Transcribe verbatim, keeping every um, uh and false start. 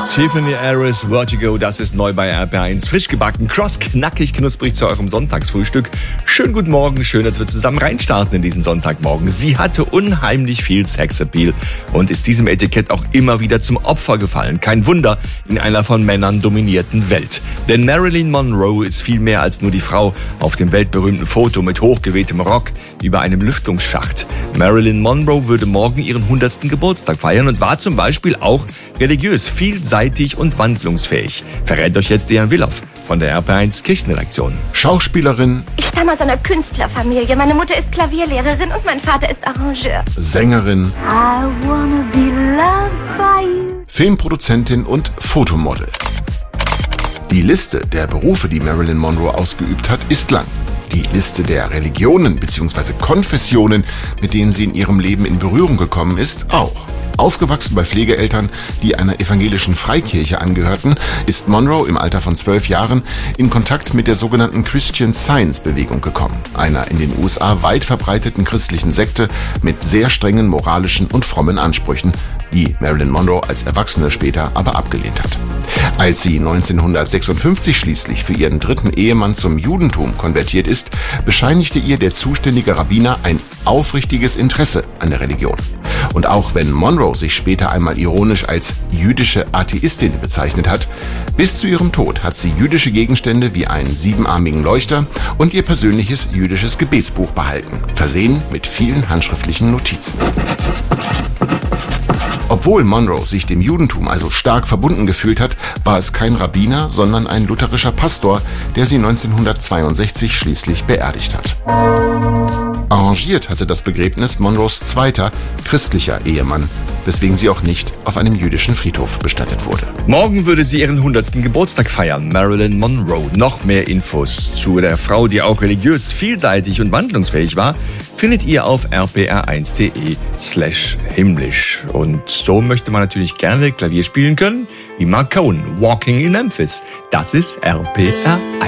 Tiffany Harris, Vertigo, das ist neu bei R P eins. Frisch gebacken, cross, knackig, knusprig zu eurem Sonntagsfrühstück. Schönen guten Morgen, schön, dass wir zusammen reinstarten in diesen Sonntagmorgen. Sie hatte unheimlich viel Sexappeal und ist diesem Etikett auch immer wieder zum Opfer gefallen. Kein Wunder in einer von Männern dominierten Welt. Denn Marilyn Monroe ist viel mehr als nur die Frau auf dem weltberühmten Foto mit hochgewehtem Rock über einem Lüftungsschacht. Marilyn Monroe würde morgen ihren hundertsten Geburtstag feiern und war zum Beispiel auch religiös, vielseitig und wandlungsfähig. Verrät euch jetzt Dejan Willow von der R P eins Kirchenredaktion. Schauspielerin. Ich stamme aus einer Künstlerfamilie. Meine Mutter ist Klavierlehrerin und mein Vater ist Arrangeur. Sängerin. I wanna be loved by you. Filmproduzentin und Fotomodel. Die Liste der Berufe, die Marilyn Monroe ausgeübt hat, ist lang. Die Liste der Religionen bzw. Konfessionen, mit denen sie in ihrem Leben in Berührung gekommen ist, auch. Aufgewachsen bei Pflegeeltern, die einer evangelischen Freikirche angehörten, ist Monroe im Alter von zwölf Jahren in Kontakt mit der sogenannten Christian Science-Bewegung gekommen, einer in den U S A weit verbreiteten christlichen Sekte mit sehr strengen moralischen und frommen Ansprüchen, die Marilyn Monroe als Erwachsene später aber abgelehnt hat. Als sie neunzehnhundertsechsundfünfzig schließlich für ihren dritten Ehemann zum Judentum konvertiert ist, bescheinigte ihr der zuständige Rabbiner ein aufrichtiges Interesse an der Religion. Und auch wenn Monroe sich später einmal ironisch als jüdische Atheistin bezeichnet hat, bis zu ihrem Tod hat sie jüdische Gegenstände wie einen siebenarmigen Leuchter und ihr persönliches jüdisches Gebetsbuch behalten, versehen mit vielen handschriftlichen Notizen. Obwohl Monroe sich dem Judentum also stark verbunden gefühlt hat, war es kein Rabbiner, sondern ein lutherischer Pastor, der sie neunzehnhundertzweiundsechzig schließlich beerdigt hat. Arrangiert hatte das Begräbnis Monroes zweiter, christlicher Ehemann, weswegen sie auch nicht auf einem jüdischen Friedhof bestattet wurde. Morgen würde sie ihren hundertsten Geburtstag feiern. Marilyn Monroe. Noch mehr Infos zu der Frau, die auch religiös, vielseitig und wandlungsfähig war, findet ihr auf r p r eins punkt d e slash himmlisch. Und so möchte man natürlich gerne Klavier spielen können, wie Mark Cohen, Walking in Memphis. Das ist R P R eins.